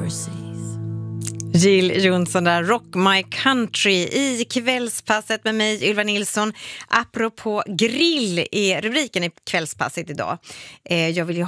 Jill Johnson där, Rock My Country i kvällspasset med mig, Ylva Nilsson. Apropå grill är rubriken i kvällspasset idag. Jag vill ju